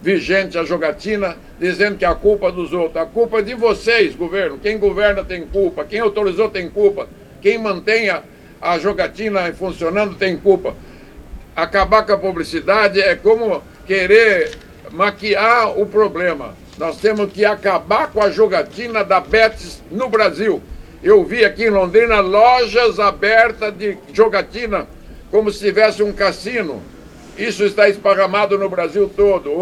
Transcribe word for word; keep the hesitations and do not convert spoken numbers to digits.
vigente a jogatina, dizendo que a culpa é dos outros. A culpa é de vocês, governo. Quem governa tem culpa, quem autorizou tem culpa, quem mantém a, a jogatina funcionando tem culpa. Acabar com a publicidade é como querer maquiar o problema. Nós temos que acabar com a jogatina da Betis no Brasil. Eu vi aqui em Londrina lojas abertas de jogatina como se tivesse um cassino. Isso está esparramado no Brasil todo.